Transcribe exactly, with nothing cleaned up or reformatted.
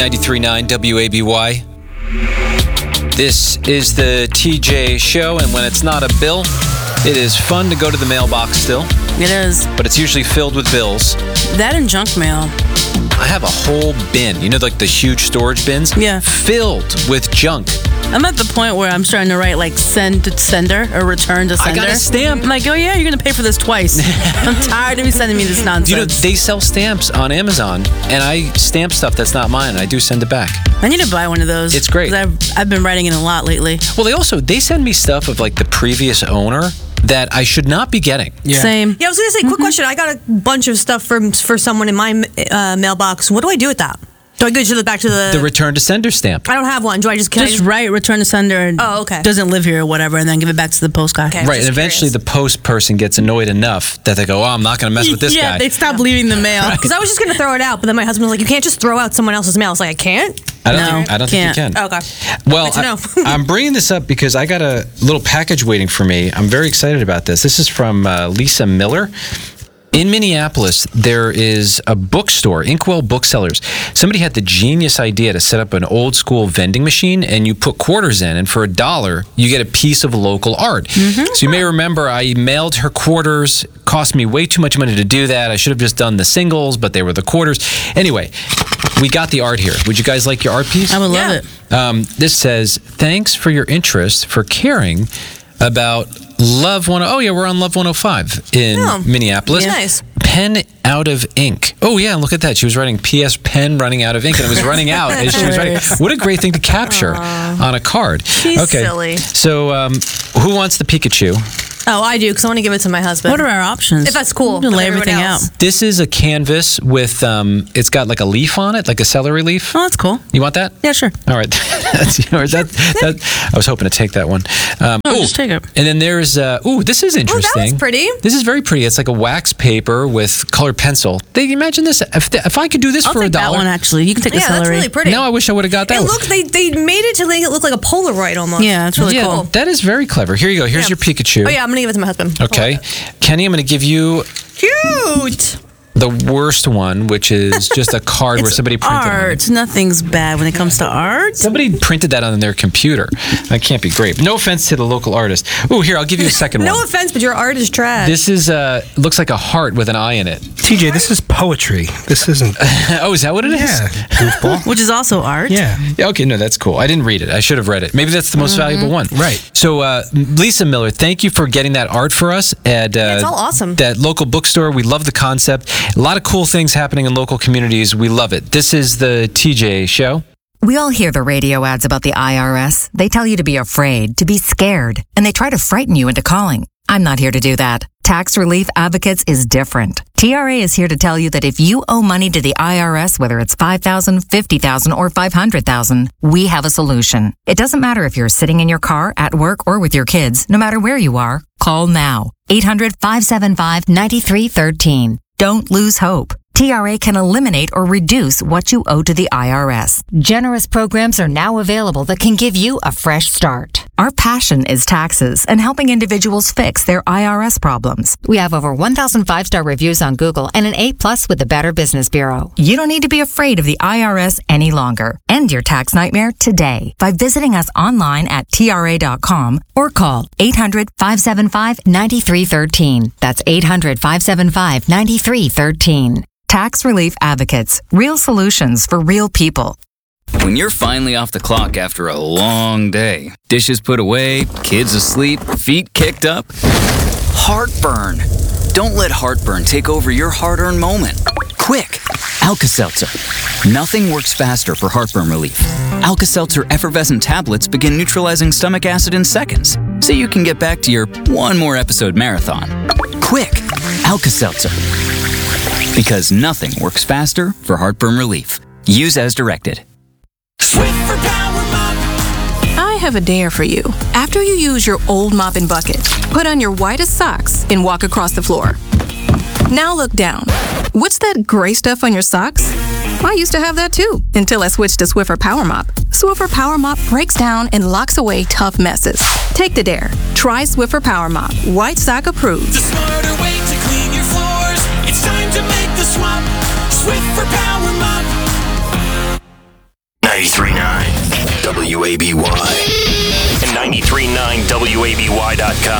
ninety-three point nine W A B Y. This is the T J Show, and when it's not a bill, it is fun to go to the mailbox still. It is. But it's usually filled with bills. That and junk mail. I have a whole bin, you know, like the huge storage bins? Yeah. Filled with junk. I'm at the point where I'm starting to write like send to sender or return to sender. I got a stamp. I'm like, oh yeah, you're going to pay for this twice. I'm tired of you sending me this nonsense. You know, they sell stamps on Amazon, and I stamp stuff that's not mine. I do send it back. I need to buy one of those. It's great. 'Cause I've, I've been writing it a lot lately. Well, they also, they send me stuff of like the previous owner that I should not be getting. Yeah. Same. Yeah, I was going to say, quick Mm-hmm. question. I got a bunch of stuff from for someone in my uh, mailbox. What do I do with that? Do I go to the back to the... The return to sender stamp. I don't have one. Do I just... Can Just I, write return to sender. And Oh, okay. Doesn't live here or whatever, and then give it back to the post guy. Okay. Right, just and eventually curious. the post person gets annoyed enough that they go, oh, I'm not going to mess with this yeah, guy. they stop leaving the mail. Because I was just going to throw it out, but then my husband was like, you can't just throw out someone else's mail. I was like, I can't? I don't, No, think, I don't think you can't. can. Okay. Well, Good to know. I, I'm bringing this up because I got a little package waiting for me. I'm very excited about this. This is from uh, Lisa Miller. In Minneapolis, there is a bookstore, Inkwell Booksellers. Somebody had the genius idea to set up an old school vending machine, and you put quarters in, and for a dollar, you get a piece of local art. Mm-hmm. So you may remember I mailed her quarters. Cost me way too much money to do that. I should have just done the singles, but they were the quarters. Anyway, we got the art here. Would you guys like your art piece? I would Yeah. love it. Um, this says, thanks for your interest, for caring about Love one. Oh, yeah, we're on Love one oh five in Oh, Minneapolis. yeah. Nice. Pen out of ink. Oh, yeah, look at that. She was writing P S pen running out of ink, and it was running out as she was writing. What a great thing to capture on a card. She's okay. silly. So, um, who wants the Pikachu? Oh, I do, because I want to give it to my husband. What are our options? If that's cool. To with lay everyone everything else. out. This is a canvas with, um, it's got like a leaf on it, like a celery leaf. Oh, that's cool. You want that? Yeah, sure. All right. That's yours. That, that, I was hoping to take that one. Um, Oh, ooh, just take it. And then there's, uh, ooh, this is interesting. Oh, that was pretty. This is very pretty. It's like a wax paper with colored pencil. They imagine this. If, if I could do this I'll for a take that dollar. one, actually. You can take Yeah, the celery. that's really pretty. Now I wish I would have got that It one. looked, they, they made it to make it look like a Polaroid almost. Yeah, it's really yeah, cool. that is very clever. Here you go. Here's Yeah. your Pikachu. Oh, yeah, I'm going to give it to my husband. Okay. Kenny, I'm going to give you Cute. the worst one, which is just a card where It's somebody printed on it. art. Nothing's bad when it comes to art. Somebody printed that on their computer. That can't be great. No offense to the local artist. Oh, here, I'll give you a second No one. offense, but your art is trash. This is uh looks like a heart with an eye in it. T J, this is poetry. This isn't. Oh, is that what it is? Yeah, goofball. Which is also art. Yeah. Yeah, okay, no, that's cool. I didn't read it. I should have read it. Maybe that's the most valuable one. Right. So, uh, Lisa Miller, thank you for getting that art for us at uh, it's all awesome. that local bookstore. We love the concept. A lot of cool things happening in local communities. We love it. This is the T J Show. We all hear the radio ads about the I R S. They tell you to be afraid, to be scared, and they try to frighten you into calling. I'm not here to do that. Tax Relief Advocates is different. T R A is here to tell you that if you owe money to the I R S, whether it's five thousand dollars, fifty thousand dollars, or five hundred thousand dollars, we have a solution. It doesn't matter if you're sitting in your car, at work, or with your kids. No matter where you are, call now. eight hundred, five seven five, nine three one three. Don't lose hope. T R A can eliminate or reduce what you owe to the I R S. Generous programs are now available that can give you a fresh start. Our passion is taxes and helping individuals fix their I R S problems. We have over one thousand five-star reviews on Google and an A plus with the Better Business Bureau. You don't need to be afraid of the I R S any longer. End your tax nightmare today by visiting us online at T R A dot com or call eight hundred, five seven five, nine three one three. That's eight hundred, five seven five, nine three one three. Tax Relief Advocates. Real solutions for real people. When you're finally off the clock after a long day, dishes put away, kids asleep, feet kicked up, heartburn. Don't let heartburn take over your hard-earned moment. Quick, Alka-Seltzer. Nothing works faster for heartburn relief. Alka-Seltzer effervescent tablets begin neutralizing stomach acid in seconds, so you can get back to your one more episode marathon. Quick, Alka-Seltzer. Because nothing works faster for heartburn relief. Use as directed. Swiffer Power Mop. I have a dare for you. After you use your old mop and bucket, put on your whitest socks and walk across the floor. Now look down. What's that gray stuff on your socks? I used to have that too, until I switched to Swiffer Power Mop. Swiffer Power Mop breaks down and locks away tough messes. Take the dare. Try Swiffer Power Mop. White sock approved. The smarter way to clean your floors. It's time to make the swap. Swiffer Power Mop. ninety-three point nine W A B Y and ninety-three point nine W A B Y dot com.